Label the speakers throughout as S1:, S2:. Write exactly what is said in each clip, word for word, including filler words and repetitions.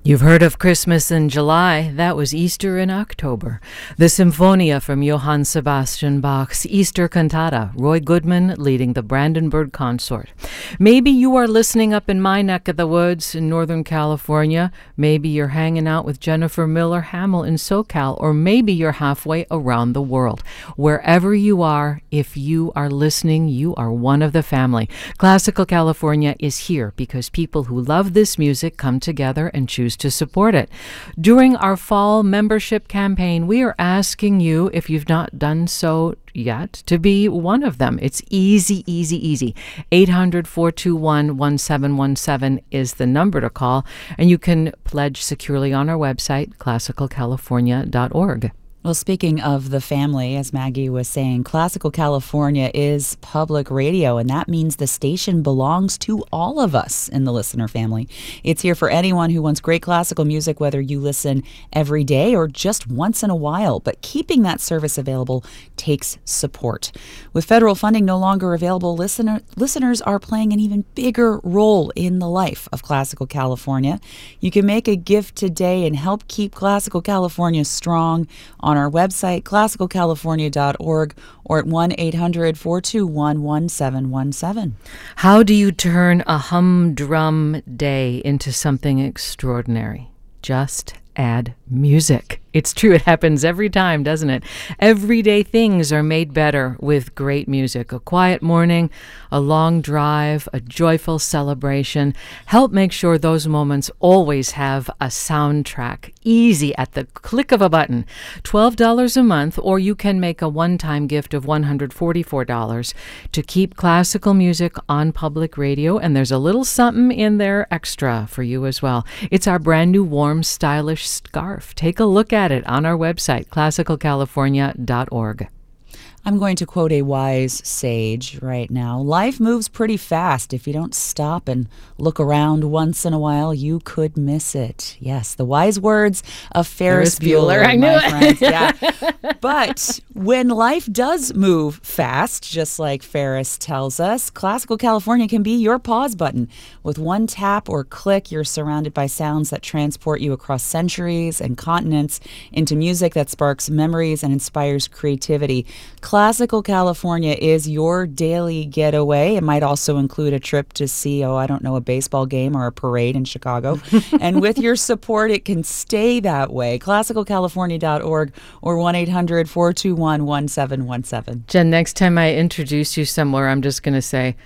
S1: You've heard of Christmas in July. That was Easter in October. The Symphonia from Johann Sebastian Bach's Easter Cantata, Roy Goodman leading the Brandenburg Consort. Maybe you are listening up in my neck of the woods in Northern California. Maybe you're hanging out with Jennifer Miller Hamill in SoCal, or maybe you're halfway around the world. Wherever you are, if you are listening, you are one of the family. Classical California is here because people who love this music come together and choose to support it. During our fall membership campaign, we are asking you, if you've not done so yet, to be one of them. It's easy, easy, easy. eight hundred, four two one, one seven one seven is the number to call, and you can pledge securely on our website, classical california dot org.
S2: Well, speaking of the family, as Maggie was saying, Classical California is public radio, and that means the station belongs to all of us in the listener family. It's here for anyone who wants great classical music, whether you listen every day or just once in a while. But keeping that service available takes support. With federal funding no longer available, listener, listeners are playing an even bigger role in the life of Classical California. You can make a gift today and help keep Classical California strong on our website, classical california dot org, or at one eight hundred, four two one, one seven one seven.
S1: How do you turn a humdrum day into something extraordinary? Just add music. It's true, it happens every time, doesn't it? Everyday things are made better with great music. A quiet morning, a long drive, a joyful celebration. Help make sure those moments always have a soundtrack, easy at the click of a button. twelve dollars a month, or you can make a one-time gift of one hundred forty-four dollars to keep classical music on public radio, and there's a little something in there extra for you as well. It's our brand new warm, stylish scarf. Take a look at it on our website, classical california dot org.
S2: I'm going to quote a wise sage right now. Life moves pretty fast. If you don't stop and look around once in a while, you could miss it. Yes, the wise words of Ferris, Ferris Bueller,
S1: Bueller. I knew
S2: my
S1: it.
S2: friends. Yeah. But when life does move fast, just like Ferris tells us, Classical California can be your pause button. With one tap or click, you're surrounded by sounds that transport you across centuries and continents into music that sparks memories and inspires creativity. Classical California is your daily getaway. It might also include a trip to see, oh, I don't know, a baseball game or a parade in Chicago. And with your support, it can stay that way. classical california dot org or one eight hundred, four two one, one seven one seven.
S1: Jen, next time I introduce you somewhere, I'm just going to say,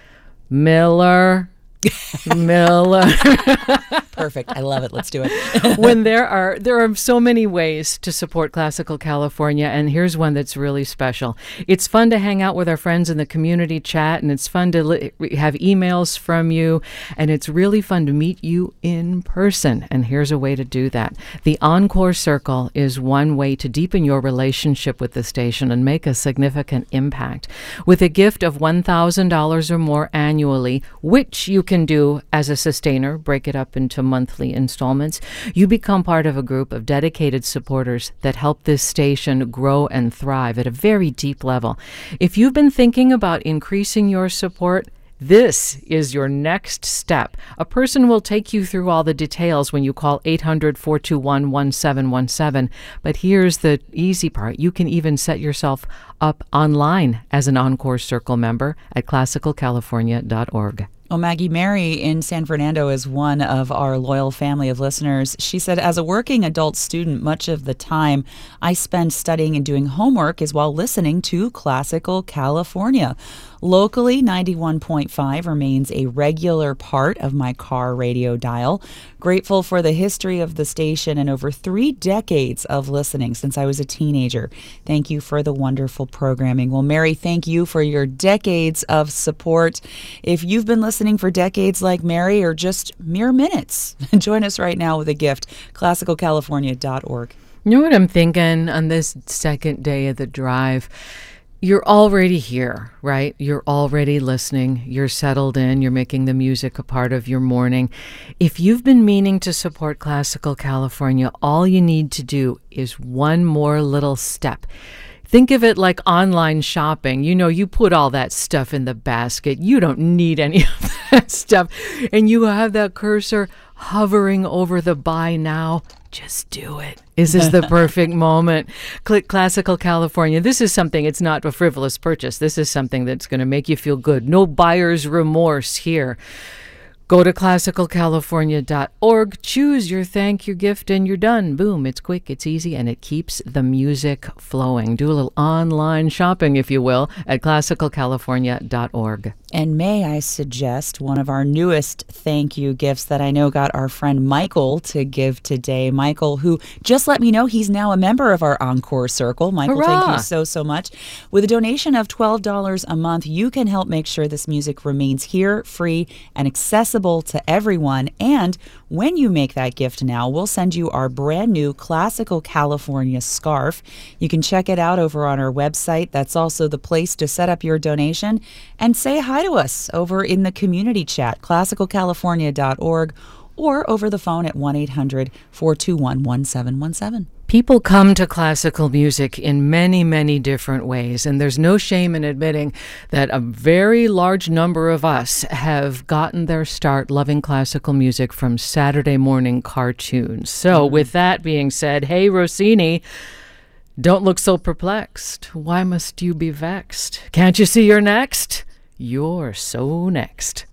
S1: Miller, Miller.
S2: Perfect. I love it. Let's do it.
S1: When there are there are so many ways to support Classical California, and here's one that's really special. It's fun to hang out with our friends in the community chat, and it's fun to li- have emails from you, and it's really fun to meet you in person. And here's a way to do that. The Encore Circle is one way to deepen your relationship with the station and make a significant impact. With a gift of one thousand dollars or more annually, which you can do as a sustainer, break it up into monthly installments, you become part of a group of dedicated supporters that help this station grow and thrive at a very deep level. If you've been thinking about increasing your support, this is your next step. A person will take you through all the details when you call eight hundred, four two one, one seven one seven. But here's the easy part. You can even set yourself up online as an Encore Circle member at classical california dot org.
S2: Well, Maggie Mary in San Fernando is one of our loyal family of listeners. She said, as a working adult student, much of the time I spend studying and doing homework is while listening to Classical California. Locally, ninety-one point five remains a regular part of my car radio dial. Grateful for the history of the station and over three decades of listening since I was a teenager. Thank you for the wonderful programming. Well, Mary, thank you for your decades of support. If you've been listening for decades like Mary, or just mere minutes, join us right now with a gift. classical california dot org.
S1: You know what I'm thinking on this second day of the drive? You're already here, right? You're already listening. You're settled in. You're making the music a part of your morning. If you've been meaning to support Classical California, all you need to do is one more little step. Think of it like online shopping. You know, you put all that stuff in the basket. You don't need any of that stuff. And you have that cursor hovering over the buy now. Just do it. This is the perfect moment. Click Classical California. This is something, it's not a frivolous purchase. This is something that's going to make you feel good. No buyer's remorse here. Go to classical california dot org, choose your thank you gift, and you're done. Boom. It's quick, it's easy, and it keeps the music flowing. Do a little online shopping, if you will, at classical california dot org.
S2: And may I suggest one of our newest thank you gifts that I know got our friend Michael to give today. Michael, who just let me know he's now a member of our Encore Circle. Michael,
S1: Hurrah!
S2: Thank you so, so much. With a donation of twelve dollars a month, you can help make sure this music remains here, free, and accessible to everyone. And when you make that gift now, we'll send you our brand new Classical California scarf. You can check it out over on our website. That's also the place to set up your donation and say hi to us over in the community chat, classical california dot org, or over the phone at one eight hundred four two one one seven one seven.
S1: People come to classical music in many, many different ways, and there's no shame in admitting that a very large number of us have gotten their start loving classical music from Saturday morning cartoons. So mm-hmm. with that being said, hey, Rossini, don't look so perplexed. Why must you be vexed? Can't you see you're next? You're so next.